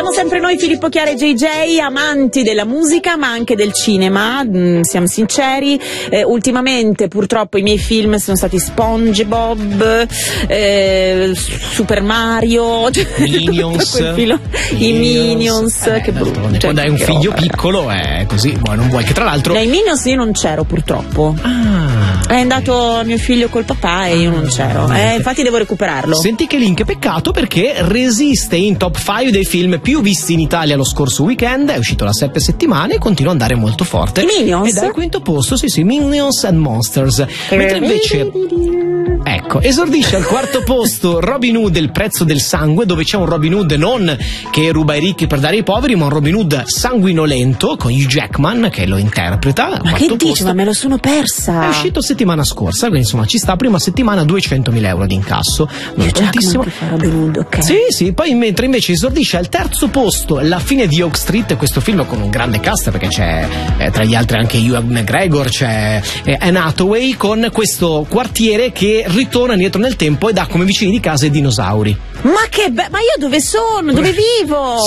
Siamo sempre noi, Filippo Chiara e JJ, amanti della musica ma anche del cinema, siamo sinceri. Ultimamente purtroppo i miei film sono stati SpongeBob, Super Mario, Minions, i Minions, che brutto. Quando hai un figlio piccolo è così, non vuoi che tra l'altro... Nei Minions io non c'ero purtroppo. È andato mio figlio col papà e io non c'ero. Infatti devo recuperarlo. Senti che link, peccato, perché resiste in top 5 dei film più visti in Italia lo scorso weekend. È uscito da 7 settimane e continua ad andare molto forte. I Minions? Ed è al quinto posto, sì, Minions and Monsters. Mentre invece, ecco, esordisce al quarto posto Robin Hood, Il prezzo del sangue, dove c'è un Robin Hood non che ruba ai ricchi per dare ai poveri, ma un Robin Hood sanguinolento con Hugh Jackman che lo interpreta. Ma che dici? Ma me lo sono persa. È uscito settimana scorsa, quindi insomma ci sta, prima settimana 200.000 euro di incasso, non tantissimo. Okay. Sì, poi mentre invece esordisce al terzo posto La fine di Oak Street, questo film con un grande cast perché c'è tra gli altri anche Ewan McGregor, c'è Anne Hathaway, con questo quartiere che ritorna indietro nel tempo ed ha come vicini di casa i dinosauri. Ma che ma io dove sono? Dove vivo?